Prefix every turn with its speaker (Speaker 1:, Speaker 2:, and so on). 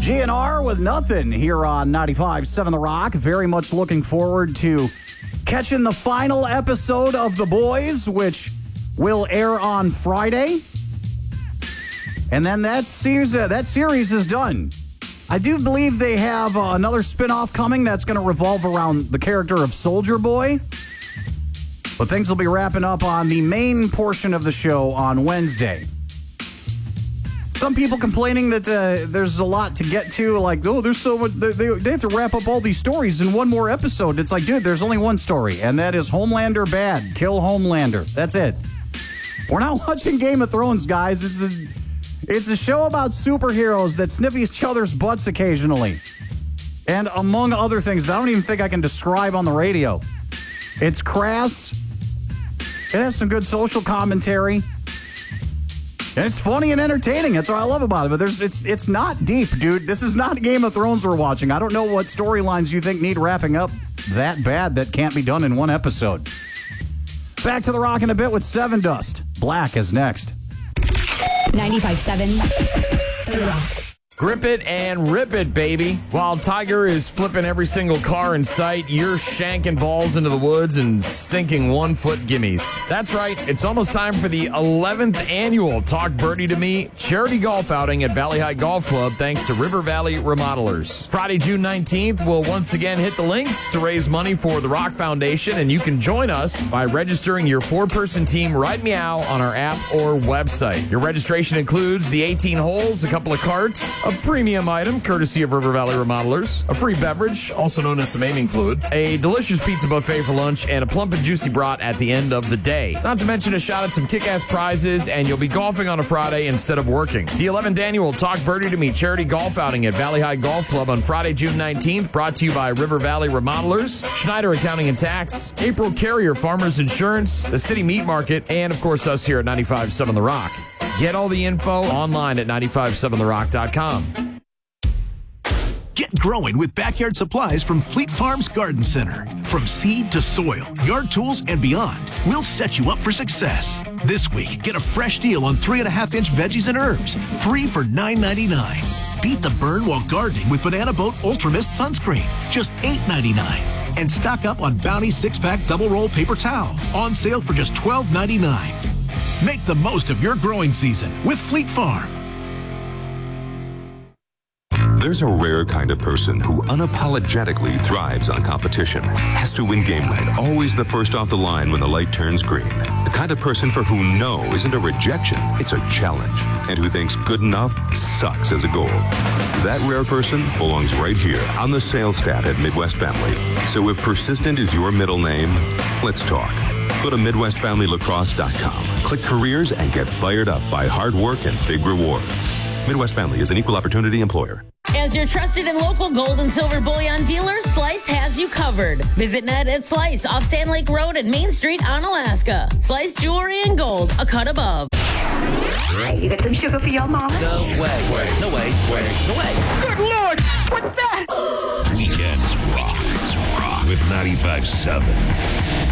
Speaker 1: GNR with nothing here on 95.7 The Rock. Very much looking forward to catching the final episode of The Boys, which will air on Friday. And then that series is done. I do believe they have another spinoff coming that's going to revolve around the character of Soldier Boy. But things will be wrapping up on the main portion of the show on Wednesday. Some people complaining that there's a lot to get to, like, oh, there's so much, they have to wrap up all these stories in one more episode. It's like, dude, there's only one story, and that is Homelander bad. Kill Homelander. That's it. We're not watching Game of Thrones, guys. It's a show about superheroes that sniff each other's butts occasionally. And among other things, I don't even think I can describe on the radio. It's crass. It has some good social commentary. And it's funny and entertaining. That's what I love about it. But it's not deep, dude. This is not Game of Thrones we're watching. I don't know what storylines you think need wrapping up that bad that can't be done in one episode. Back to The Rock in a bit with Seven Dust. Black is next.
Speaker 2: 95.7 The Rock.
Speaker 3: Grip it and rip it, baby. While Tiger is flipping every single car in sight, you're shanking balls into the woods and sinking 1-foot gimmies. That's right. It's almost time for the 11th annual Talk Birdie to Me charity golf outing at Valley High Golf Club, thanks to River Valley Remodelers. Friday, June 19th, we'll once again hit the links to raise money for the Rock Foundation, and you can join us by registering your 4-person team right meow on our app or website. Your registration includes the 18 holes, a couple of carts, a premium item courtesy of River Valley Remodelers, a free beverage, also known as some aiming fluid, a delicious pizza buffet for lunch, and a plump and juicy brat at the end of the day. Not to mention a shot at some kick-ass prizes, and you'll be golfing on a Friday instead of working. The 11th annual Talk Birdie to Me charity golf outing at Valley High Golf Club on Friday, June 19th, brought to you by River Valley Remodelers, Schneider Accounting and Tax, April Carrier Farmers Insurance, the City Meat Market, and of course us here at 95.7 The Rock. Get all the info online at 957therock.com.
Speaker 4: Get growing with backyard supplies from Fleet Farms Garden Center. From seed to soil, yard tools, and beyond, we'll set you up for success. This week, get a fresh deal on 3.5-inch veggies and herbs, 3 for $9.99. Beat the burn while gardening with Banana Boat Ultra Mist Sunscreen, just $8.99. And stock up on Bounty 6-pack double roll paper towel, on sale for just $12.99. Make the most of your growing season with Fleet Farm.
Speaker 5: There's a rare kind of person who unapologetically thrives on competition. Has to win game night, always the first off the line when the light turns green. The kind of person for whom no isn't a rejection, it's a challenge. And who thinks good enough sucks as a goal. That rare person belongs right here on the sales staff at Midwest Family. So if persistent is your middle name, let's talk. Go to MidwestFamilyLacrosse.com. Click careers and get fired up by hard work and big rewards. Midwest Family is an equal opportunity employer.
Speaker 6: As your trusted and local gold and silver bullion dealer, Slice has you covered. Visit Ned at Slice off Sand Lake Road at Main Street on Alaska. Slice Jewelry and Gold, a cut above.
Speaker 7: Hey, you got some sugar for your mama?
Speaker 8: No way. No way. No way.
Speaker 7: Good Lord! What's that?
Speaker 9: Weekends rock with 95.7.